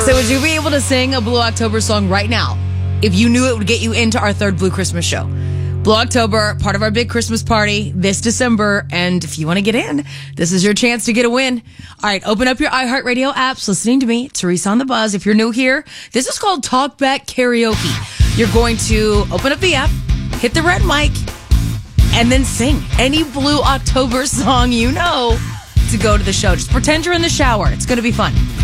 So would you be able to sing a Blue October song right now if you knew it would get you into our third Blue Christmas show? Blue October, part of our big Christmas party this December. And if you want to get in, this is your chance to get a win. All right, open up your iHeartRadio apps, listening to me, Teresa on the Buzz. If you're new here, this is called Talkback Karaoke. You're going to open up the app, hit the red mic, and then sing any Blue October song you know to go to the show. Just pretend you're in the shower. It's going to be fun.